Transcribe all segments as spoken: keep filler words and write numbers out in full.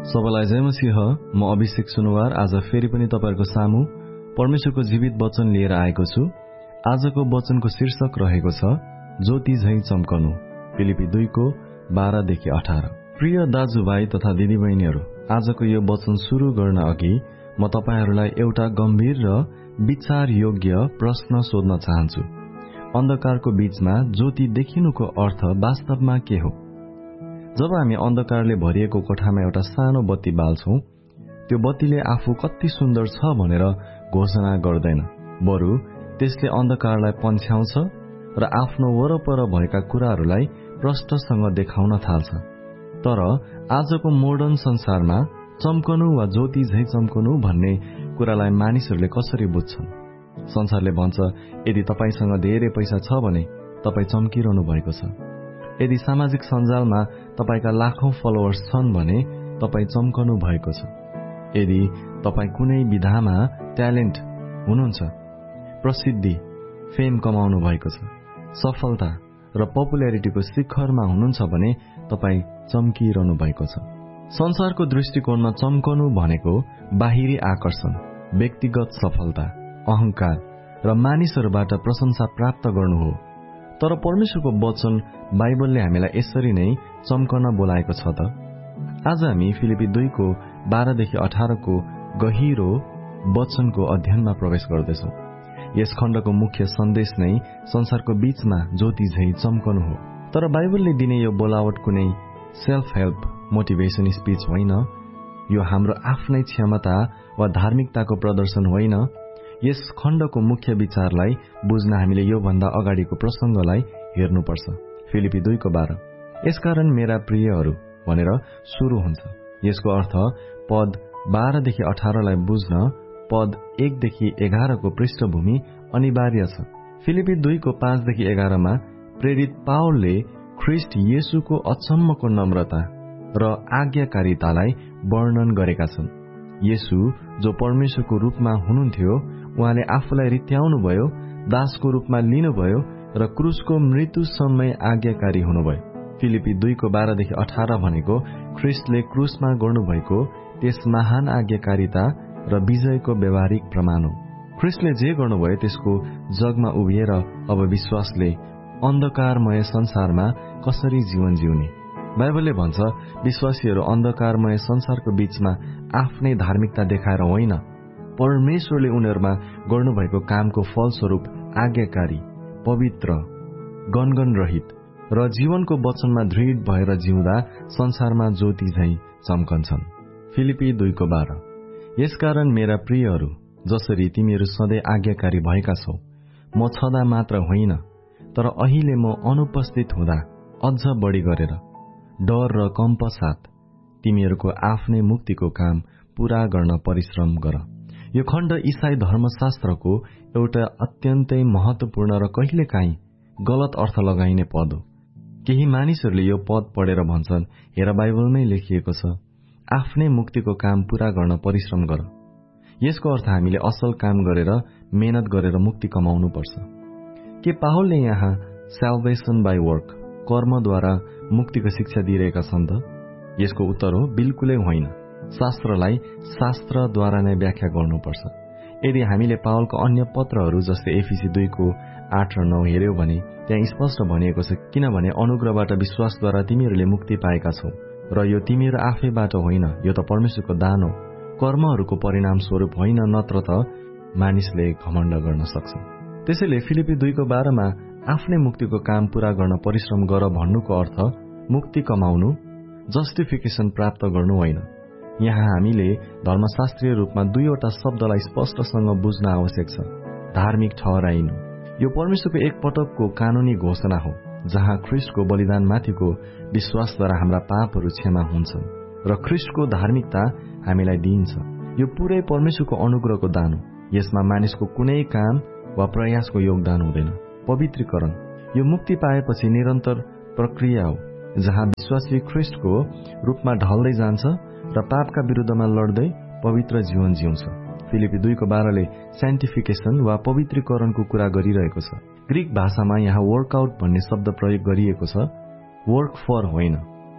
सबैलाई जय मसीह। म अभिषेक सुनुवार आज फेरि पनि तपाईहरुको सामु परमेश्वरको जीवित वचन लिएर आएको छु। आजको वचनको शीर्षक रहेको छ ज्योति झैं चम्कनु, फिलिपी दुई को बाह्र देखि अठार। प्रिय दाजुभाइ तथा दिदीबहिनीहरू, आजको यो वचन सुरु गर्न अघि म तपाईहरुलाई एउटा गम्भीर र विचार योग्य प्रश्न सोध्न चाहन्छु। अन्धकारको बीचमा ज्योति देखिनुको अर्थ वास्तवमा के हो? जब हामी अन्धकारले भरिएको कोठामा एउटा सानो बत्ती बाल्छौं, त्यो बत्तीले आफू कति सुन्दर छ भनेर घोषणा गर्दैन, बरु त्यसले अन्धकारलाई पन्छ्याउँछ र आफ्नो वरपर भएका कुराहरूलाई प्रष्टसँग देखाउन थाल्छ। तर आजको मोडर्न संसारमा चम्कनु वा ज्योति झैं चम्कनु भन्ने कुरालाई मानिसहरूले कसरी बुझ्छन्? संसारले भन्छ, यदि तपाईसँग धेरै पैसा छ भने तपाई चम्किरहनु भएको छ। यदि सामाजिक सञ्जालमा तपाईका लाखौं फलोवर्स छन् भने तपाई चम्कनु भएको छ। यदि तपाई कुनै विधामा ट्यालेन्ट हुनुहुन्छ, प्रसिद्धि, फेम कमाउनु भएको छ, सफलता र पपुल्यारिटीको शिखरमा हुनुहुन्छ भने तपाई चम्किरहनु भएको छ। संसारको दृष्टिकोणमा चम्कनु भनेको बाहिरी आकर्षण, व्यक्तिगत सफलता, अहंकार र मानिसहरूबाट प्रशंसा प्राप्त गर्नु हो। तर परमेश्वरको वचन बाइबलले हामीलाई यसरी नै चम्कन बोलाएको छ त। आज हामी फिलिपी दुई को बाह्र देखि अठार को गहिरो वचनको अध्ययनमा प्रवेश गर्दैछौं। यस खण्डको मुख्य सन्देश नै संसारको बीचमा ज्योति झैं चम्कनु हो। तर बाइबलले दिने यो बोलावट कुनै सेल्फ हेल्प मोटिभेसन स्पीच होइन। यो हाम्रो आफ्नै क्षमता वा धार्मिकताको प्रदर्शन होइन। यस खण्डको मुख्य विचारलाई बुझ्न हामीले यो भन्दा अगाडिको प्रसंगलाई हेर्नुपर्छ। फिलिपी दुई को बाह्र, यसकारण मेरा प्रियहरू भनेर सुरु हुन्छ। यसको अर्थ पद बाह्र देखि अठार लाई बुझ्न पद एक देखि एघार को पृष्ठभूमि अनिवार्य छ। फिलिपी दुई को पाँच देखि एघार मा प्रेरित पावलले ख्रिस्ट येशूको अचम्मको नम्रता र आज्ञाकारितालाई वर्णन गरेका छन्। येशू जो परमेश्वरको रूपमा हुनुहुन्थ्यो, उहाँले आफूलाई रित्याउनु भयो, दासको रूपमा लिनुभयो र क्रुसको मृत्युसम्मै आज्ञाकारी हुनुभयो। फिलिपी दुई को बाह्र देखि अठार भनेको ख्रिस्टले क्रुसमा गर्नुभएको त्यस महान आज्ञाकारिता र विजयको व्यावहारिक प्रमाण हो। ख्रिस्टले जे गर्नुभयो त्यसको जगमा उभिएर अब विश्वासले अन्धकारमय संसारमा कसरी जीवन जिउने। बाइबलले भन्छ, विश्वासीहरू अन्धकारमय संसारको बीचमा आफ्नै धार्मिकता देखाएर होइन, परमेश्वरले उनीहरूमा गर्नुभएको कामको फलस्वरूप आज्ञाकारी, पवित्र, गणगण रहित र जीवनको वचनमा दृढ भएर जिउँदा संसारमा ज्योति झैं चम्कन्छन्। फिलिपी दुई को बाह्र, यसकारण मेरा प्रियहरू, जसरी तिमीहरू सधैँ आज्ञाकारी भएका छौ, म छँदा मात्र होइन तर अहिले म अनुपस्थित हुँदा अझ बढी गरेर डर र कम्प साथ तिमीहरूको आफ्नै मुक्तिको काम पूरा गर्न परिश्रम गर। यो खण्ड ईसाई धर्मशास्त्रको एउटा अत्यन्तै महत्वपूर्ण र कहिलेकाहीँ गलत अर्थ लगाइने पद हो। केही मानिसहरूले यो पद पढेर भन्छन्, हेर बाइबलमै लेखिएको छ, आफ्नै मुक्तिको काम पूरा गर्न परिश्रम गर। यसको अर्थ हामीले असल काम गरेर मेहनत गरेर मुक्ति कमाउनु पर्छ। के पावलले यहाँ साल्भेसन बाइ वर्क, कर्मद्वारा मुक्तिको शिक्षा दिइरहेका छन् त? यसको उत्तर हो, बिल्कुलै होइन। शास्त्रलाई शास्त्रद्वारा नै व्याख्या गर्नुपर्छ। यदि हामीले पावलको अन्य पत्रहरू जस्तै एफिसी दुई को आठ र नौ हेर्यौं भने त्यहाँ स्पष्ट भनिएको छ, किनभने अनुग्रहबाट विश्वासद्वारा तिमीहरूले मुक्ति पाएका छौ र यो तिमीहरू आफैबाट होइन, यो त परमेश्वरको दान हो, कर्महरूको परिणाम स्वरूप होइन, नत्र त मानिसले घमण्ड गर्न सक्छ। त्यसैले फिलिपी दुई को बाह्र मा आफ्नै मुक्तिको काम पूरा गर्न परिश्रम गर भन्नुको अर्थ मुक्ति कमाउनु, जस्टिफिकेसन प्राप्त गर्नु होइन। यहाँ हामीले धर्मशास्त्रीय रूपमा दुईवटा शब्दलाई स्पष्टसँग बुझ्न आवश्यक छ। धार्मिक ठहराइनु, यो परमेश्वरको एक पटकको कानूनी घोषणा हो, जहाँ ख्रिस्टको बलिदानमाथिको विश्वासद्वारा हाम्रा पापहरू क्षमा हुन्छन् र ख्रिस्टको धार्मिकता हामीलाई दिइन्छ। यो पुरै परमेश्वरको अनुग्रहको दान हो। यसमा मानिसको कुनै काम वा प्रयासको योगदान हुँदैन। पवित्रीकरण, यो मुक्ति पाएपछि निरन्तर प्रक्रिया हो, जहाँ विश्वासी ख्रिस्टको रूपमा ढल्दै जान्छ र पापका विरुद्धमा लड्दै पवित्र जीवन जिउँछ। फिलिपी दुई को बाह्र ले साइन्टिफिकेसन वा पवित्रीकरणको कुरा गरिरहेको छ। ग्रीक भाषामा यहाँ वर्कआउट भन्ने शब्द प्रयोग गरिएको छ, वर्क फर होइन।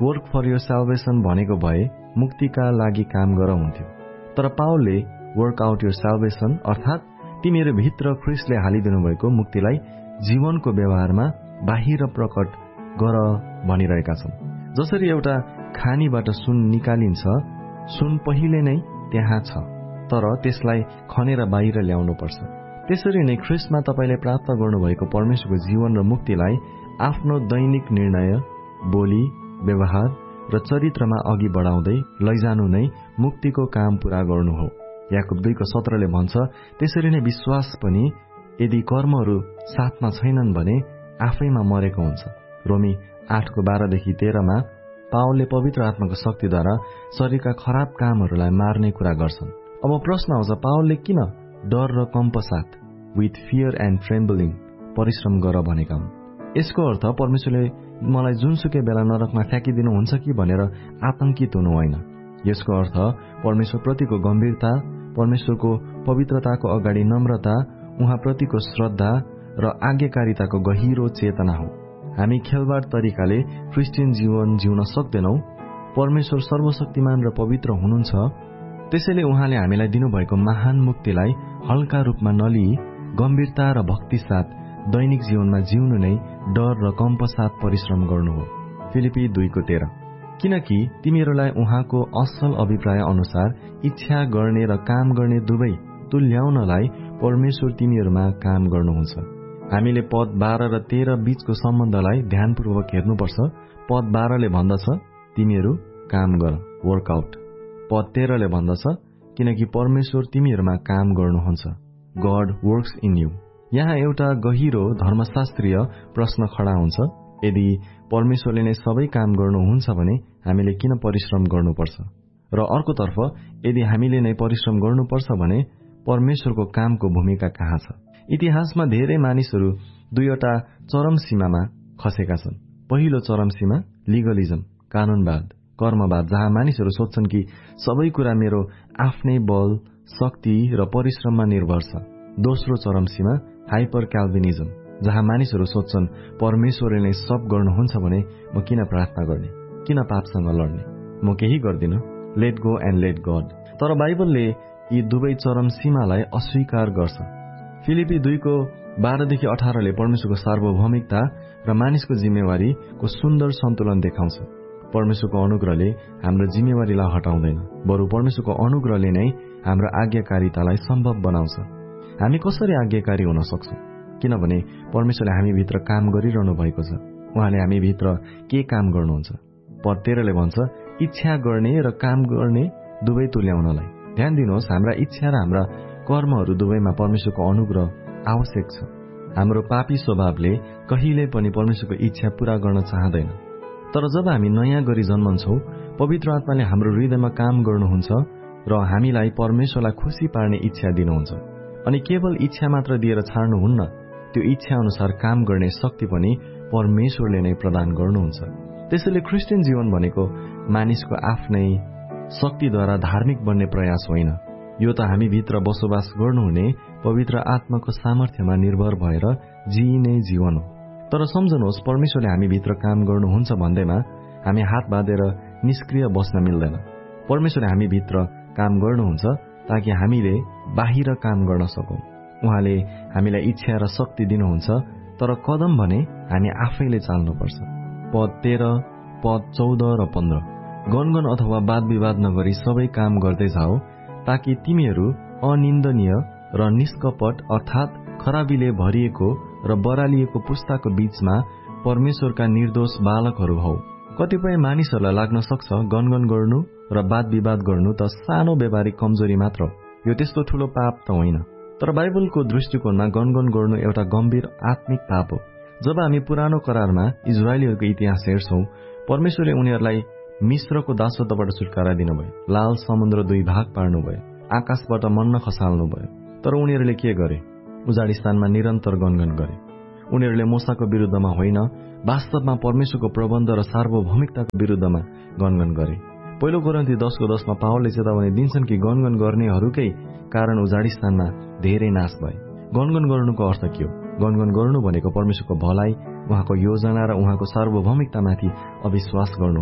वर्क फर योर साल्भेसन भनेको भए मुक्तिका लागि काम गर हुन्थ्यो। तर पावलले वर्क आउट योर साल्भेसन अर्थात् तिमीहरू भित्र ख्रिस्टले हालिदिनु भएको मुक्तिलाई जीवनको व्यवहारमा बाहिर प्रकट गर भनिरहेका छन्। जसरी एउटा खानीबाट सुन निकालिन्छ, सुन पहिले नै त्यहाँ छ, तर त्यसलाई खनेर बाहिर ल्याउनु पर्छ। त्यसरी नै ख्रिस्टमा तपाईँले प्राप्त गर्नुभएको परमेश्वरको जीवन र मुक्तिलाई आफ्नो दैनिक निर्णय, बोली, व्यवहार र चरित्रमा अघि बढाउँदै लैजानु नै मुक्तिको काम पूरा गर्नु हो। याकुब दुईको सत्रले भन्छ, त्यसरी नै विश्वास पनि यदि कर्महरू साथमा छैनन् भने आफैमा मरेको हुन्छ। रोमी आठको बाह्रदेखि तेह्रमा पावलले पवित्र आत्माको शक्तिद्वारा शरीरका खराब कामहरूलाई मार्ने कुरा गर्छन्। अब प्रश्न आउँछ, पावलले किन डर र कम्पसाथ विथ फियर एन्ड ट्रेम्बलिङ परिश्रम गर भनेका हुन्? यसको अर्थ परमेश्वरले मलाई जुनसुकै बेला नरकमा फ्याँकिदिनुहुन्छ कि भनेर आतंकित हुनु होइन। यसको अर्थ परमेश्वरप्रतिको गम्भीरता, परमेश्वरको पवित्रताको अगाडि नम्रता, उहाँप्रतिको श्रद्धा र आज्ञाकारिताको गहिरो चेतना हो। हामी खेलवाड तरिकाले क्रिस्चियन जीवन जिउन सक्दैनौं। परमेश्वर सर्वशक्तिमान र पवित्र हुनुहुन्छ। त्यसैले उहाँले हामीलाई दिनुभएको महान मुक्तिलाई हल्का रूपमा नलिई गम्भीरता र भक्ति साथ दैनिक जीवनमा जिउनु नै डर र कम्पसाथ परिश्रम गर्नु हो। फिलिपी दुईको तेह्र, किनकि तिमीहरूलाई उहाँको असल अभिप्राय अनुसार इच्छा गर्ने र काम गर्ने दुवै तुल्याउनलाई परमेश्वर तिमीहरूमा काम गर्नुहुन्छ। हामीले पद बाह्र र तेह्र बीचको सम्बन्धलाई ध्यानपूर्वक हेर्नुपर्छ। पद बाह्रले भन्दछ, तिमीहरू काम गर, वर्कआउट। पद तेह्रले भन्दछ, किनकि परमेश्वर तिमीहरूमा काम गर्नुहुन्छ, गॉड वर्क्स इन यू। यहाँ एउटा गहिरो धर्मशास्त्रीय प्रश्न खडा हुन्छ, यदि परमेश्वरले नै सबै काम गर्नुहुन्छ भने हामीले किन परिश्रम गर्नुपर्छ? र अर्कोतर्फ यदि हामीले नै परिश्रम गर्नुपर्छ भने परमेश्वरको कामको भूमिका कहाँ छ? इतिहासमा धेरै मानिसहरू दुईवटा चरम सीमामा खसेका छन्। पहिलो चरम सीमा लिगलिजम, कानूनवाद, कर्मवाद, जहाँ मानिसहरू सोच्छन् कि सबै कुरा मेरो आफ्नै बल, शक्ति र परिश्रममा निर्भर छ। दोस्रो चरम सीमा हाइपर क्याल्भिनिजम, जहाँ मानिसहरू सोच्छन् परमेश्वरले नै सब गर्नुहुन्छ भने म किन प्रार्थना गर्ने, किन पापसँग लड्ने, म केही गर्दिन, let go and let God. तर बाइबलले यी दुवै चरम सीमालाई अस्वीकार गर्छ। फिलिपी दुईको बाह्रदेखि अठारले परमेश्वरको सार्वभौमिकता र मानिसको जिम्मेवारीको सुन्दर सन्तुलन देखाउँछ। परमेश्वरको अनुग्रहले हाम्रो जिम्मेवारीलाई हटाउँदैन, बरु परमेश्वरको अनुग्रहले नै हाम्रो आज्ञाकारितालाई सम्भव बनाउँछ। हामी कसरी आज्ञाकारी हुन सक्छौं? किनभने परमेश्वरले हामीभित्र काम गरिरहनु भएको छ। उहाँले हामीभित्र के काम गर्नुहुन्छ? पद तेह्रले भन्छ, इच्छा गर्ने र काम गर्ने दुवै तुल्याउनलाई। ध्यान दिनुहोस्, हाम्रा इच्छा र हाम्रा कर्महरू दुवैमा परमेश्वरको अनुग्रह आवश्यक छ। हाम्रो पापी स्वभावले कहिल्यै पनि परमेश्वरको इच्छा पूरा गर्न चाहँदैन। तर जब हामी नयाँ गरी जन्मन्छौं, पवित्र आत्माले हाम्रो हृदयमा काम गर्नुहुन्छ र हामीलाई परमेश्वरलाई खुसी पार्ने इच्छा दिनुहुन्छ। अनि केवल इच्छा मात्र दिएर छाड्नुहुन्न, त्यो इच्छा अनुसार काम गर्ने शक्ति पनि परमेश्वरले नै प्रदान गर्नुहुन्छ। त्यसैले क्रिस्चियन जीवन भनेको मानिसको आफ्नै शक्तिद्वारा धार्मिक बन्ने प्रयास होइन। यो त हामीभित्र बसोबास गर्नुहुने पवित्र आत्माको सामर्थ्यमा निर्भर भएर जिइने जीवन हो। तर सम्झनुहोस्, परमेश्वरले हामीभित्र काम गर्नुहुन्छ भन्दैमा हामी हात बाँधेर निष्क्रिय बस्न मिल्दैन। परमेश्वरले हामीभित्र काम गर्नुहुन्छ ताकि हामीले बाहिर काम गर्न सकौं। उहाँले हामीलाई इच्छा र शक्ति दिनुहुन्छ, तर कदम भने हामी आफैले चाल्नुपर्छ। पद तेह्र, पद चौध र पन्ध्र, गनगन अथवा वाद विवाद नगरी सबै काम गर्दै जाओ, ताकि तिमीहरू अनिन्दनीय र निष्कपट अर्थात् खराबीले भरिएको र बरालिएको पुस्ताको बीचमा परमेश्वरका निर्दोष बालकहरू हौ। कतिपय मानिसहरूलाई लाग्न सक्छ गनगन गर्नु र वाद विवाद गर्नु त सानो व्यावहारिक कमजोरी मात्र, यो त्यस्तो ठूलो पाप त होइन। तर बाइबलको दृष्टिकोणमा गनगन गर्नु एउटा गम्भीर आत्मिक पाप हो। जब हामी पुरानो करारमा इजरायलीहरूको इतिहास हेर्छौं, परमेश्वरले उनीहरूलाई मिश्रको दासत्वबाट छुटकारा दिनुभयो, लाल समुद्र दुई भाग पार्नुभयो, आकाशबाट मन्न खसाल्नुभयो। तर उनीहरूले के गरे? उजाडी स्थानमा निरन्तर गनगन गरे। उनीहरूले मूसाको विरुद्धमा होइन, वास्तवमा परमेश्वरको प्रबन्ध र सार्वभौमिकताको विरुद्धमा गनगन गरे। पहिलो कोरिन्थी दसको दसमा पावलले चेतावनी दिन्छन् कि गनगन गर्नेहरूकै कारण उजाडी स्थानमा धेरै नाश भए। गनगन गर्नुको अर्थ के हो? गनगन गर्नु भनेको परमेश्वरको भलाइ, उहाँको योजना र उहाँको सार्वभौमिकतामाथि अविश्वास गर्नु हो।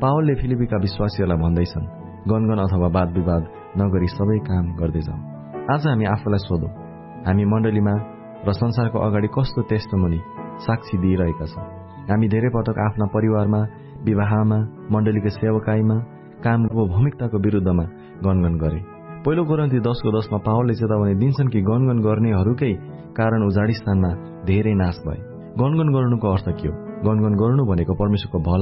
पावलले फिलिपीका विश्वासीहरूलाई भन्दछन्, गनगन अथवा वाद विवाद नगरी सबै काम गर्दै जाउँ। आज हामी आफूलाई सोधौं, हामी मण्डलीमा र संसारको अगाडि कस्तो टेस्टमोनी साक्षी दिइरहेका छौं। हामी धेरै पटक आफ्ना परिवारमा, विवाहमा, मण्डलीको सेवकाईमा, कामको भूमिकताको विरुद्धमा गनगन गरे। पहिलो कोरिन्थी दसको दसमा पावलले चेतावनी दिन्छन् कि गनगन गर्नेहरूकै कारण उजाडी स्थानमा धेरै नाश भए। गनगन गर्नुको अर्थ के हो? गनगन गर्नु भनेको परमेश्वरको भला